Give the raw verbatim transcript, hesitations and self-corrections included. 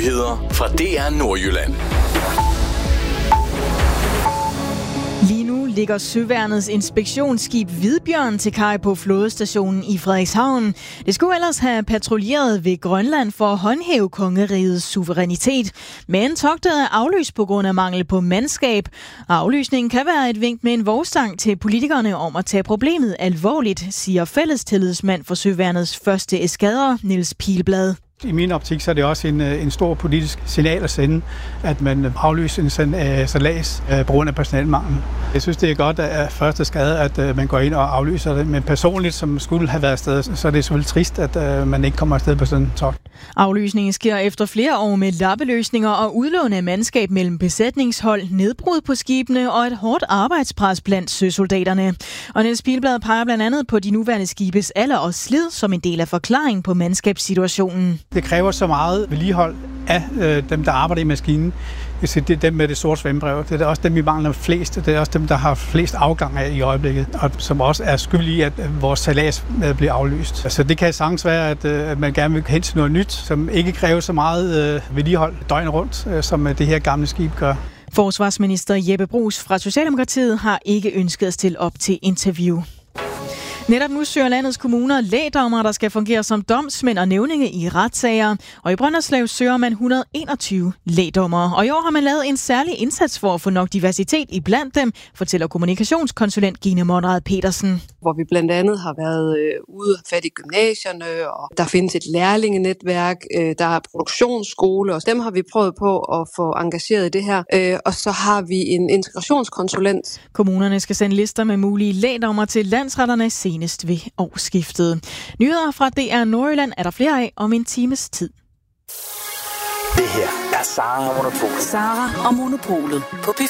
Nyheder fra D R Nordjylland. Lige nu ligger Søværnets inspektionsskib Hvidbjørn til kaj på flådestationen i Frederikshavn. Det skulle ellers have patruljeret ved Grønland for at håndhæve kongerigets suverænitet. Men togtet er aflyst på grund af mangel på mandskab. Aflysningen kan være et vink med en vognstang til politikerne om at tage problemet alvorligt, siger fællestillidsmand for Søværnets første eskader, Niels Pilblad. I min optik så er det også en, en stor politisk signal at sende, at man aflyser en sådan uh, salas uh, på grund af personalmangel. Jeg synes, det er godt at første skade, at uh, man går ind og aflyser det, men personligt, som skulle have været afsted, så er det selvfølgelig trist, at uh, man ikke kommer afsted på sådan en togt. Aflysningen sker efter flere år med lappeløsninger og udlån af mandskab mellem besætningshold, nedbrud på skibene og et hårdt arbejdspres blandt søsoldaterne. Og Niels Pilblad peger blandt andet på de nuværende skibes alder og slid som en del af forklaringen på mandskabssituationen. Det kræver så meget vedligehold af øh, dem, der arbejder i maskinen. Det er dem med det sorte svømmebrev. Det er også dem, vi mangler flest. Det er også dem, der har flest afgang af i øjeblikket, og som også er skyld i, at vores sejlads bliver aflyst. Så det kan sagtens være, at, at man gerne vil hen til noget nyt, som ikke kræver så meget øh, vedligehold døgnet rundt, øh, som det her gamle skib gør. Forsvarsminister Jeppe Bruus fra Socialdemokratiet har ikke ønsket at stille op til interview. Netop nu søger landets kommuner lægdommere, der skal fungere som domsmænd og nævninge i retssager. Og i Brønderslev søger man et hundrede og enogtyve lægdommere. Og i år har man lavet en særlig indsats for at få nok diversitet i blandt dem, fortæller kommunikationskonsulent Gine Monrad Petersen. Hvor vi blandt andet har været øh, ude fat i gymnasierne, og der findes et lærlingenetværk, øh, der er produktionsskole, og dem har vi prøvet på at få engageret i det her. Øh, og så har vi en integrationskonsulent. Kommunerne skal sende lister med mulige lægdommere til landsretterne senest ved årsskiftet. Nyheder fra D R Nordjylland er der flere af om en times tid. Det her er Sara og Monopolet. Sara og Monopolet på P